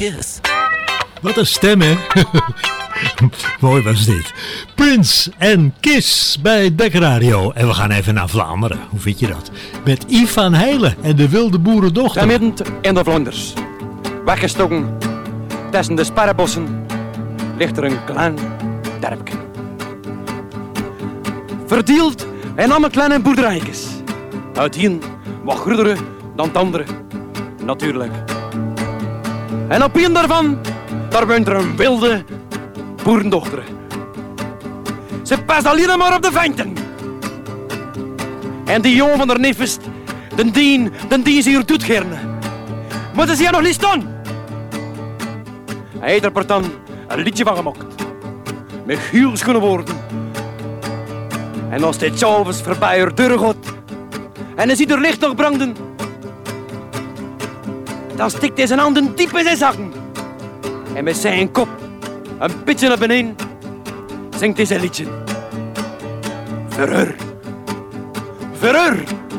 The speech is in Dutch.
kiss. Wat een stem, hè? Mooi was dit. Prince en Kiss bij Dek Radio. En we gaan even naar Vlaanderen. Hoe vind je dat? Met Yves van Heilen en de wilde boerendochter. Midden in de Vlaanders, weggestoken tussen de sparrenbossen, ligt er een klein dorpje. Verdeeld in allemaal kleine boerderijtjes. Uiteen wat grotere dan het andere, natuurlijk. En op een daarvan, daar woont er een wilde boerendochter. Ze past alleen maar op de venten. En die jongen van haar neefest, den dien ze hier doet gerne. Maar ze zien nog niet staan. Hij heeft er dan een liedje van gemaakt. Met heel schone woorden. En als dit s'avonds voorbij haar deur gaat en hij ziet er licht nog branden, dan stikt hij zijn handen diep in zijn zakken. En met zijn kop een beetje naar beneden zingt hij zijn liedje. Voor haar.